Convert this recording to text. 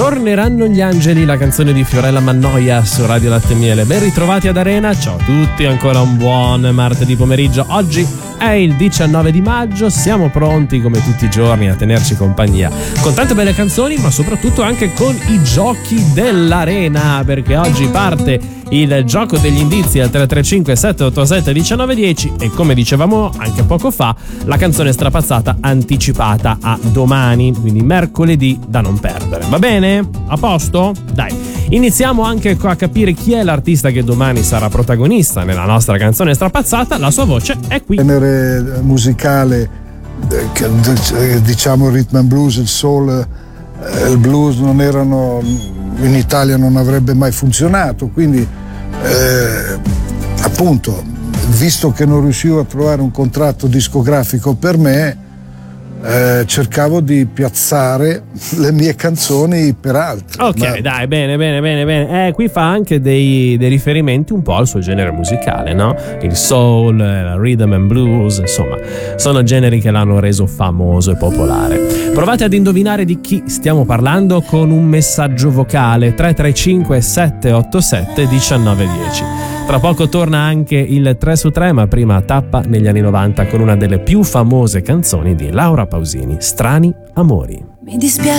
Torneranno gli angeli, la canzone di Fiorella Mannoia su Radio Latte e Miele. Ben ritrovati ad Arena, ciao a tutti, ancora un buon martedì pomeriggio. Oggi è il 19 di maggio, siamo pronti come tutti i giorni a tenerci compagnia con tante belle canzoni, ma soprattutto anche con i giochi dell'Arena, perché oggi parte il gioco degli indizi al 335 787 1910 e, come dicevamo anche poco fa, la canzone strapazzata anticipata a domani, quindi mercoledì, da non perdere. Va bene? A posto? Dai, iniziamo anche a capire chi è l'artista che domani sarà protagonista nella nostra canzone strapazzata. La sua voce è qui. Il genere musicale, diciamo il rhythm and blues, il soul, il blues non erano, in Italia non avrebbe mai funzionato, quindi appunto, visto che non riuscivo a trovare un contratto discografico per me, cercavo di piazzare le mie canzoni per altri. Ok, dai, bene. Qui fa anche dei riferimenti un po' al suo genere musicale, no? Il soul, il rhythm and blues, insomma, sono generi che l'hanno reso famoso e popolare. Provate ad indovinare di chi stiamo parlando con un messaggio vocale 335 787 1910. Tra poco torna anche il 3 su 3, ma prima tappa negli anni 90 con una delle più famose canzoni di Laura Pausini, Strani Amori. Mi dispiace